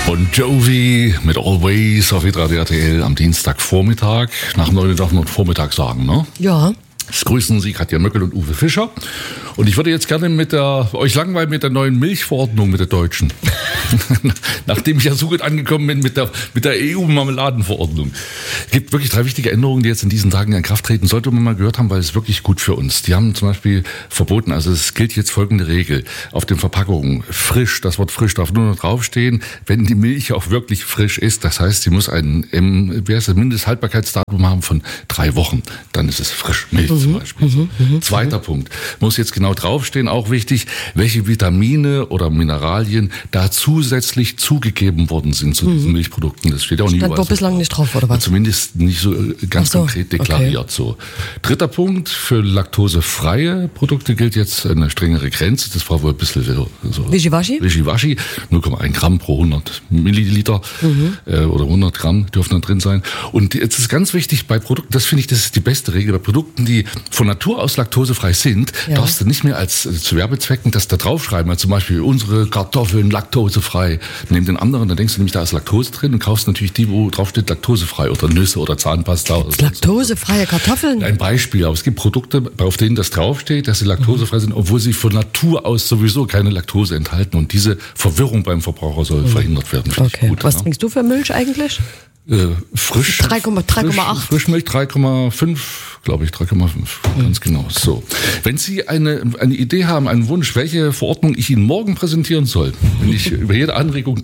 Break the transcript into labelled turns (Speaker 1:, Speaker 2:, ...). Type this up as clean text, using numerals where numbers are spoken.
Speaker 1: Bon Jovi mit Always auf Hitradio RTL am Dienstagvormittag. Nach 9 darf man Vormittag sagen, ne?
Speaker 2: Ja.
Speaker 1: Es grüßen Sie Katja Möckel und Uwe Fischer. Und ich würde jetzt gerne euch langweilen mit der neuen Milchverordnung, mit der deutschen. Nachdem ich ja so gut angekommen bin mit der EU-Marmeladenverordnung. Es gibt wirklich 3 wichtige Änderungen, die jetzt in diesen Tagen in Kraft treten. Sollte man mal gehört haben, weil es wirklich gut für uns. Die haben zum Beispiel verboten, also es gilt jetzt folgende Regel. Auf den Verpackungen frisch, das Wort frisch darf nur noch draufstehen, wenn die Milch auch wirklich frisch ist. Das heißt, sie muss ein Mindesthaltbarkeitsdatum haben von 3 Wochen. Dann ist es frisch Milch zum Beispiel. Zweiter Punkt. Muss jetzt genau draufstehen, auch wichtig, welche Vitamine oder Mineralien da zusätzlich zugegeben worden sind zu diesen Milchprodukten. Das steht auch nicht überall.
Speaker 2: Stand bislang nicht drauf, oder was?
Speaker 1: Zumindest nicht so ganz konkret deklariert. Okay. So. Dritter Punkt, für laktosefreie Produkte gilt jetzt eine strengere Grenze. Das war wohl ein bisschen so
Speaker 2: Wischiwaschi?
Speaker 1: 0,1 Gramm pro 100 Milliliter oder 100 Gramm dürfen da drin sein. Und jetzt ist ganz wichtig bei Produkten, das finde ich, das ist die beste Regel, bei Produkten, die von Natur aus laktosefrei sind, darfst du nicht mehr zu Werbezwecken das da draufschreiben. Also zum Beispiel unsere Kartoffeln laktosefrei. Neben den anderen, da denkst du nämlich, da ist Laktose drin und kaufst natürlich die, wo drauf steht laktosefrei oder Nüsse oder Zahnpasta. Oder
Speaker 2: laktosefreie Kartoffeln?
Speaker 1: Ein Beispiel, aber es gibt Produkte, auf denen das draufsteht, dass sie laktosefrei sind, obwohl sie von Natur aus sowieso keine Laktose enthalten. Und diese Verwirrung beim Verbraucher soll verhindert werden.
Speaker 2: Okay. Gut, was trinkst du für Milch eigentlich?
Speaker 1: Frisch.
Speaker 2: 3,8.
Speaker 1: Frischmilch 3,5, glaube ich, 3,5, ganz genau. So. Wenn Sie eine Idee haben, einen Wunsch, welche Verordnung ich Ihnen morgen präsentieren soll, wenn ich über jede Anregung